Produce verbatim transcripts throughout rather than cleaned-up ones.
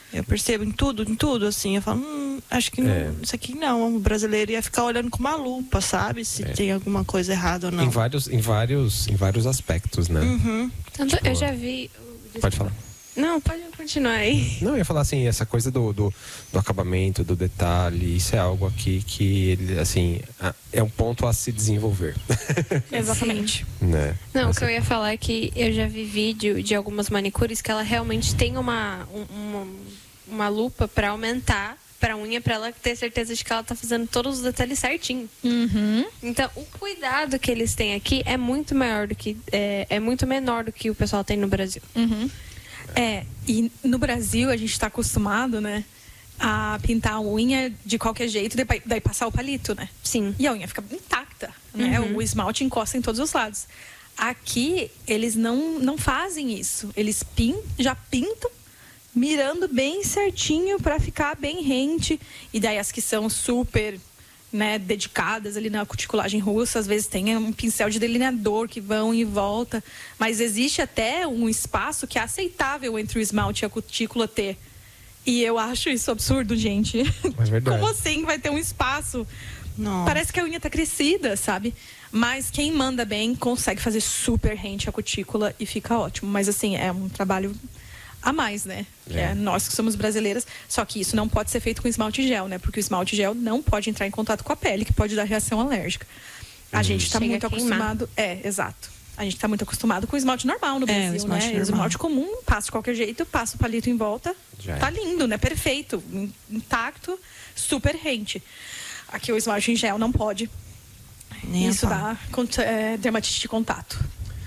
Eu percebo em tudo, em tudo, assim. Eu falo, hum, acho que não, É. isso aqui não. O brasileiro ia ficar olhando com uma lupa, sabe? Se É. tem alguma coisa errada ou não. Em vários, em vários, em vários aspectos, né? Uhum. Tanto, Tipo, eu já vi... Pode falar. Não, pode continuar aí. Não, eu ia falar assim, essa coisa do, do, do acabamento, do detalhe, isso é algo aqui que, ele, assim, é um ponto a se desenvolver. Exatamente. Né? Não, Mas, o que eu ia falar é que eu já vi vídeo de algumas manicures que ela realmente tem uma, um- uma, uma lupa pra aumentar pra unha, pra ela ter certeza de que ela tá fazendo todos os detalhes certinho. Uhum. Então, o cuidado que eles têm aqui é muito maior do que... É, é muito menor do que o pessoal tem no Brasil. Uhum. É, e no Brasil a gente está acostumado, né, a pintar a unha de qualquer jeito, daí, daí passar o palito, né? Sim. E a unha fica intacta, né? Uhum. O esmalte encosta em todos os lados. Aqui, eles não, não fazem isso. Eles pin, já pintam mirando bem certinho para ficar bem rente. E daí as que são super, né, dedicadas ali na cuticulagem russa, às vezes tem um pincel de delineador que vão e volta. Mas existe até um espaço que é aceitável entre o esmalte e a cutícula ter. E eu acho isso absurdo, gente. É verdade. Como assim vai ter um espaço? Nossa. Parece que a unha tá crescida, sabe? Mas quem manda bem consegue fazer super rente a cutícula e fica ótimo. Mas assim, é um trabalho a mais, né? Que É. é nós que somos brasileiras. Só que isso não pode ser feito com esmalte gel, né? Porque o esmalte gel não pode entrar em contato com a pele, que pode dar reação alérgica. A gente tá Chega muito a queimar. acostumado... É, exato. A gente tá muito acostumado com o esmalte normal no É, o Brasil, esmalte né? O normal. esmalte comum, passa de qualquer jeito, passa o palito em volta. Já é. Tá lindo, né? Perfeito. in- Intacto, super rente. Aqui o esmalte em gel não pode. Nem a Isso pau. dá cont- é, dermatite de contato.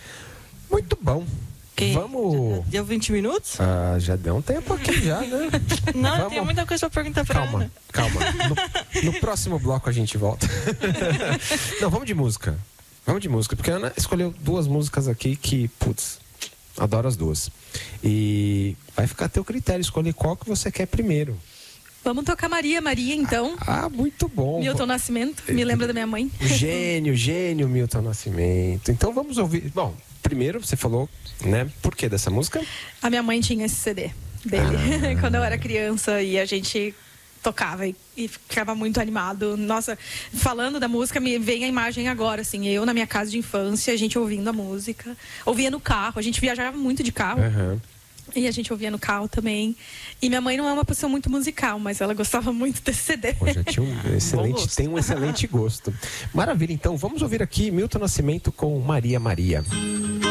Muito bom. Ok. Vamos... Deu vinte minutos? Ah, já deu um tempo aqui já, né? Não, eu Vamos. tenho muita coisa pra perguntar pra Calma, Ana. calma. No, no próximo bloco a gente volta. Não, vamos de música. Vamos de música, porque a Ana escolheu duas músicas aqui que, putz, adoro as duas. E vai ficar a teu critério escolher qual que você quer primeiro. Vamos tocar Maria Maria, então. Ah, muito bom. Milton Nascimento, me lembra da minha mãe. Gênio, gênio Milton Nascimento. Então vamos ouvir. Bom, primeiro você falou, né? Por que dessa música? A minha mãe tinha esse C D dele, Ah. quando eu era criança, e a gente tocava e, e ficava muito animado. Nossa, falando da música, me vem a imagem agora, assim, eu na minha casa de infância, a gente ouvindo a música, ouvia no carro, a gente viajava muito de carro. Aham. E a gente ouvia no carro também. E minha mãe não é uma pessoa muito musical, mas ela gostava muito desse C D. Pô, já tinha um excelente, gosto. tem um excelente gosto. Maravilha, então vamos ouvir aqui Milton Nascimento com Maria Maria.